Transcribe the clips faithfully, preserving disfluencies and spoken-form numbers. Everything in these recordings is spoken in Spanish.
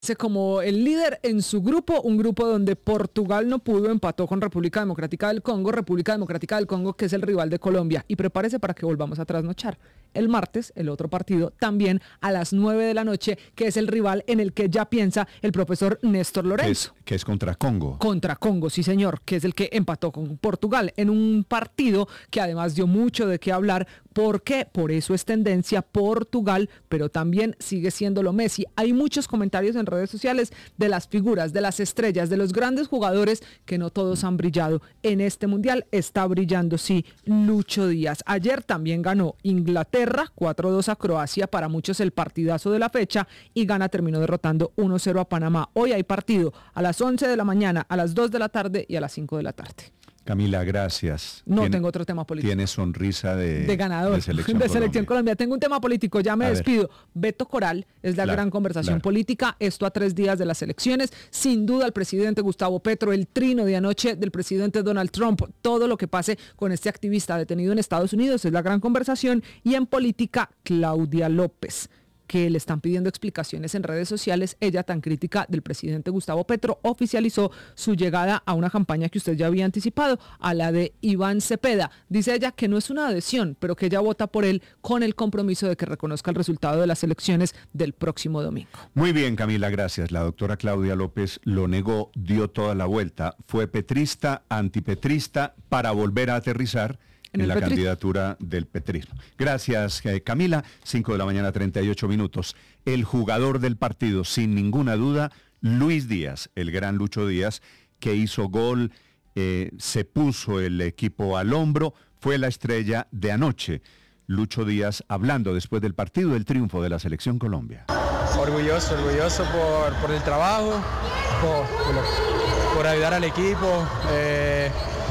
Como el líder en su grupo, un grupo donde Portugal no pudo, empató con República Democrática del Congo, República Democrática del Congo que es el rival de Colombia, y prepárese para que volvamos a trasnochar. El martes, el otro partido, también a las nueve de la noche, que es el rival en el que ya piensa el profesor Néstor Lorenzo. Que es, que es contra Congo. Contra Congo, sí señor, que es el que empató con Portugal, en un partido que además dio mucho de qué hablar, porque por eso es tendencia Portugal, pero también sigue siéndolo Messi. Hay muchos comentarios en redes sociales de las figuras, de las estrellas, de los grandes jugadores, que no todos han brillado. En este mundial está brillando, sí, Lucho Díaz. Ayer también ganó Inglaterra, cuatro dos a Croacia, para muchos el partidazo de la fecha, y Ghana terminó derrotando uno cero a Panamá. Hoy hay partido a las once de la mañana, a las dos de la tarde y a las cinco de la tarde. Camila, gracias. No, Tien, tengo otro tema político. Tienes sonrisa de, de ganador, de selección, de Colombia. selección Colombia. Tengo un tema político, ya me a despido. Ver. Beto Coral es la claro, gran conversación claro. política, esto a tres días de las elecciones. Sin duda el presidente Gustavo Petro, el trino de anoche del presidente Donald Trump, todo lo que pase con este activista detenido en Estados Unidos es la gran conversación. Y en política, Claudia López, que le están pidiendo explicaciones en redes sociales. Ella, tan crítica del presidente Gustavo Petro, oficializó su llegada a una campaña que usted ya había anticipado, a la de Iván Cepeda. Dice ella que no es una adhesión, pero que ella vota por él con el compromiso de que reconozca el resultado de las elecciones del próximo domingo. Muy bien, Camila, gracias. La doctora Claudia López lo negó, dio toda la vuelta. Fue petrista, antipetrista, para volver a aterrizar en, en la petrismo. candidatura del petrismo. Gracias, eh, Camila. cinco de la mañana, treinta y ocho minutos. El jugador del partido, sin ninguna duda, Luis Díaz, el gran Lucho Díaz, que hizo gol, eh, se puso el equipo al hombro, fue la estrella de anoche. Lucho Díaz hablando después del partido del triunfo de la Selección Colombia. Orgulloso, orgulloso por, por el trabajo, por, por, por ayudar al equipo. Eh,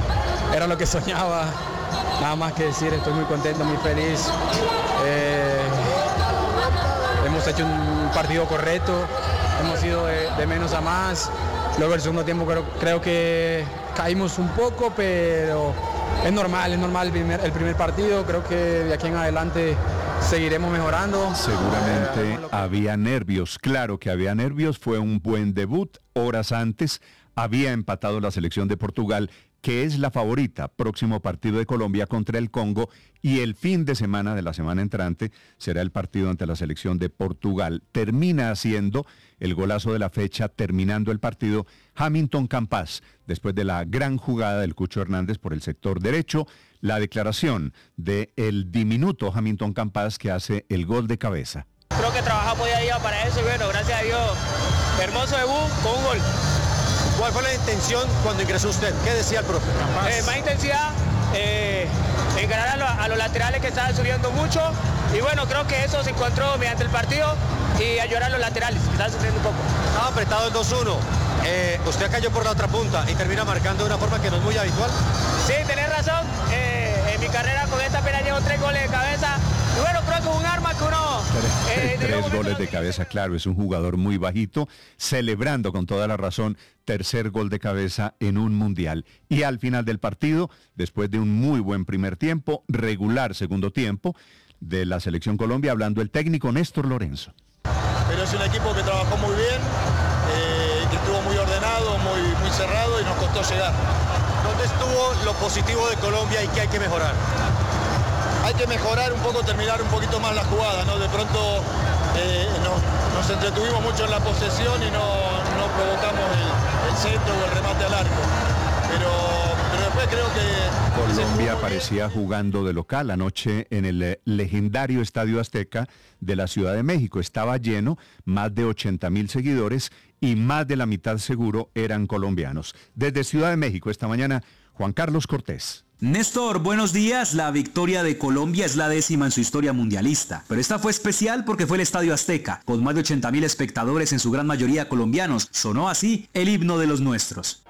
era lo que soñaba. Nada más que decir, estoy muy contento, muy feliz. Eh, hemos hecho un partido correcto, hemos ido de, de menos a más. Luego el segundo tiempo creo, creo que caímos un poco, pero es normal, es normal el primer, el primer partido. Creo que de aquí en adelante seguiremos mejorando. Seguramente eh, había nervios, claro que había nervios, fue un buen debut. Horas antes había empatado la selección de Portugal, que es la favorita. Próximo partido de Colombia contra el Congo, y el fin de semana de la semana entrante será el partido ante la selección de Portugal. Termina haciendo el golazo de la fecha, terminando el partido, Hamilton Campas, después de la gran jugada del Cucho Hernández por el sector derecho. La declaración del diminuto Hamilton Campas, que hace el gol de cabeza. Creo que trabajamos día a día para eso y bueno, gracias a Dios, hermoso debut con un gol. ¿Cuál fue la intención cuando ingresó usted? ¿Qué decía el profe? Eh, más intensidad, eh, encarar a, lo, a los laterales que estaban subiendo mucho, y bueno, creo que eso se encontró mediante el partido, y ayudar a los laterales que estaban sufriendo un poco. Estaba apretado el dos uno, eh, usted cayó por la otra punta y termina marcando de una forma que no es muy habitual. Sí, tenés razón, eh, en mi carrera con esta pena llevo tres goles de cabeza, y bueno, creo que es un arma que uno... Eh, tres tres goles de cabeza, claro, es un jugador muy bajito, celebrando con toda la razón, tercer gol de cabeza en un mundial. Y al final del partido, después de un muy buen primer tiempo, regular segundo tiempo de la Selección Colombia, hablando el técnico Néstor Lorenzo. Pero es un equipo que trabajó muy bien, eh, que estuvo muy ordenado, muy, muy cerrado y nos costó llegar. ¿Dónde estuvo lo positivo de Colombia y qué hay que mejorar? Hay que mejorar un poco, terminar un poquito más la jugada, ¿no? De pronto eh, nos, nos entretuvimos mucho en la posesión y no, no provocamos el, el centro o el remate al arco. Pero, pero después creo que... Colombia parecía jugando de local anoche en el legendario Estadio Azteca de la Ciudad de México. Estaba lleno, más de ochenta mil seguidores, y más de la mitad seguro eran colombianos. Desde Ciudad de México esta mañana, Juan Carlos Cortés. Néstor, buenos días. La victoria de Colombia es la décima en su historia mundialista, pero esta fue especial porque fue el Estadio Azteca, con más de ochenta mil espectadores, en su gran mayoría colombianos. Sonó así el himno de los nuestros.